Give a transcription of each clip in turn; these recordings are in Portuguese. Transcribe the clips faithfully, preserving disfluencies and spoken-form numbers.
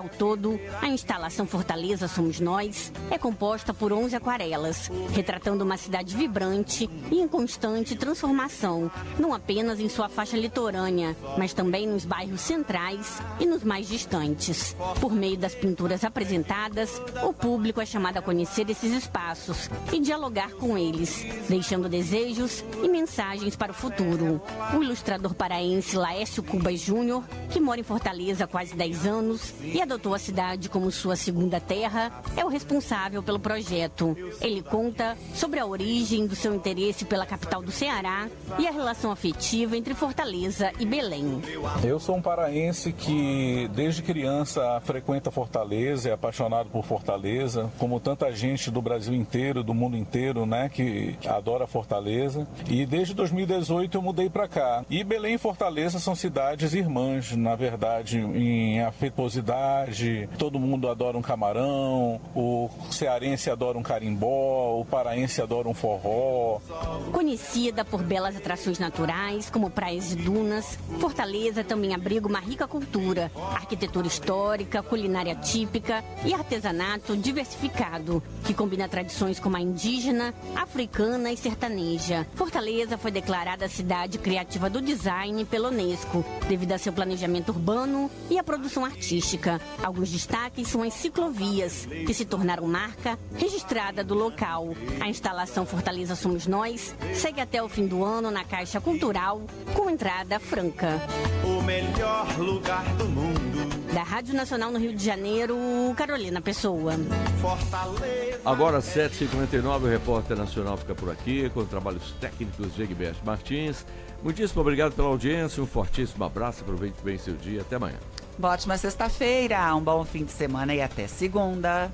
Ao todo, a instalação Fortaleza Somos Nós é composta por onze aquarelas, retratando uma cidade vibrante e em constante transformação, não apenas em sua faixa litorânea, mas também nos bairros centrais e nos mais distantes. Por meio das pinturas apresentadas, o público é chamado a conhecer esses espaços e dialogar com eles, deixando desejos e mensagens para o futuro. O ilustrador paraense Laércio Cubas Júnior, que mora em Fortaleza há quase dez anos e adotou a cidade como sua segunda terra, é o responsável pelo projeto. Ele conta sobre a origem do seu interesse pela capital do Ceará e a relação afetiva entre Fortaleza e Belém. Eu sou um paraense que desde criança frequenta Fortaleza, é apaixonado por Fortaleza, como tanta gente do Brasil inteiro, do mundo inteiro, né, que adora Fortaleza. E desde dois mil e dezoito eu mudei para cá. E Belém e Fortaleza são cidades irmãs, na verdade, em afetuosidade. Todo mundo adora um camarão, o cearense adora um carimbó, o paraense adora um forró. Conhecida por belas atrações naturais, como praias e dunas, Fortaleza também abriga uma rica cultura, arquitetura histórica, culinária típica e artesanato diversificado, que combina tradições como a indígena, africana e sertaneja. Fortaleza foi declarada cidade criativa do design pela Unesco, devido a seu planejamento urbano e a produção artística. Alguns destaques são as ciclovias, que se tornaram marca registrada do local. A instalação Fortaleza Somos Nós segue até o fim do ano na Caixa Cultural, com entrada franca. O melhor lugar do mundo. Da Rádio Nacional no Rio de Janeiro, Carolina Pessoa. Fortaleza. Agora, sete e cinquenta e nove, o Repórter Nacional fica por aqui, com trabalhos técnicos de Egberto Martins. Muitíssimo obrigado pela audiência, um fortíssimo abraço, aproveite bem seu dia, até amanhã. Boa ótima sexta-feira, um bom fim de semana e até segunda.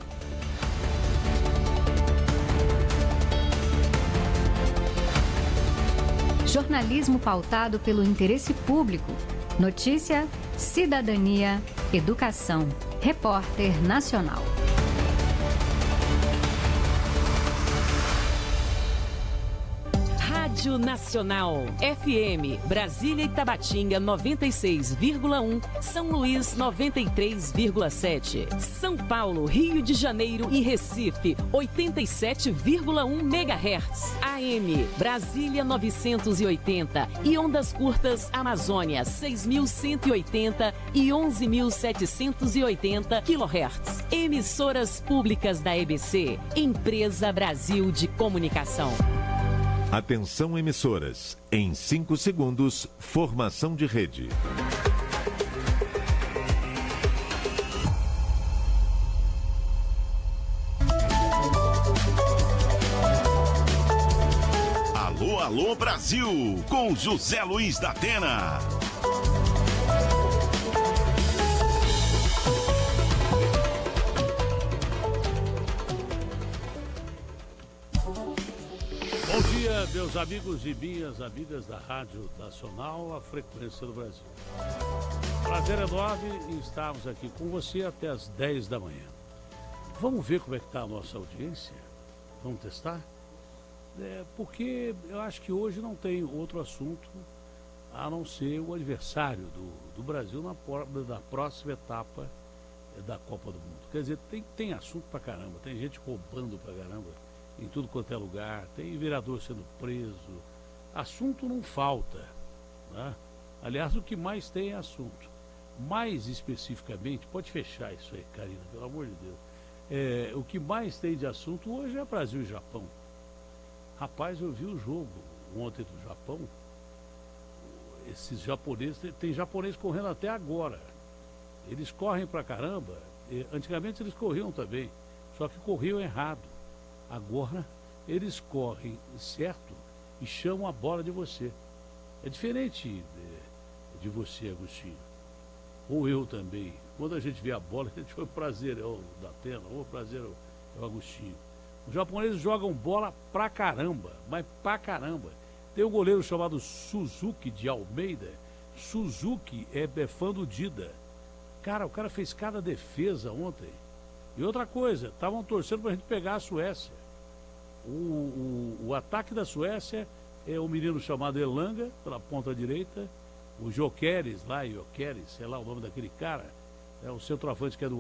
Jornalismo pautado pelo interesse público. Notícia, cidadania, educação. Repórter Nacional. Rádio Nacional, F M, Brasília e Tabatinga noventa e seis vírgula um, São Luís noventa e três vírgula sete, São Paulo, Rio de Janeiro e Recife oitenta e sete vírgula um megahertz, A M, Brasília novecentos e oitenta e ondas curtas Amazônia seis mil cento e oitenta e onze mil setecentos e oitenta quilohertz. Emissoras públicas da E B C, Empresa Brasil de Comunicação. Atenção emissoras, em cinco segundos, formação de rede. Alô, alô Brasil, com José Luiz da Atena. Bom dia, meus amigos e minhas amigas da Rádio Nacional, a frequência do Brasil. Prazer enorme em estarmos aqui com você até as dez da manhã. Vamos ver como é que está a nossa audiência? Vamos testar? É, porque eu acho que hoje não tem outro assunto a não ser o aniversário do, do Brasil na, na próxima etapa da Copa do Mundo. Quer dizer, tem, tem assunto pra caramba, tem gente roubando pra caramba em tudo quanto é lugar, tem vereador sendo preso, assunto não falta, né? Aliás, o que mais tem é assunto. Mais especificamente, pode fechar isso aí, Karina, pelo amor de Deus. É, o que mais tem de assunto hoje é Brasil e Japão. Rapaz, eu vi o jogo ontem do Japão, esses japoneses, tem, tem japonês correndo até agora, eles correm pra caramba, e, antigamente eles corriam também, só que corriam errado. Agora eles correm certo e chamam a bola de você. É diferente de, de você, Agostinho. Ou eu também. Quando a gente vê a bola, a gente foi o prazer, é o da Atena, ou o prazer é o Agostinho. Os japoneses jogam bola pra caramba, mas pra caramba. Tem um goleiro chamado Suzuki de Almeida. Suzuki é, é fã do Dida. Cara, o cara fez cada defesa ontem. E outra coisa, estavam torcendo pra gente pegar a Suécia. O, o, o ataque da Suécia é o menino chamado Elanga, pela ponta direita, o Jokeres lá, Jokeres, sei lá o nome daquele cara, é o centroavante que é do